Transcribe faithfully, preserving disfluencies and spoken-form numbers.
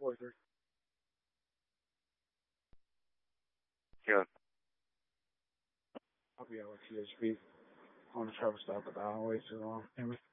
forty-three. Yeah. I'll be out with T H P on the travel stop, but I don't wait too long. Anyway.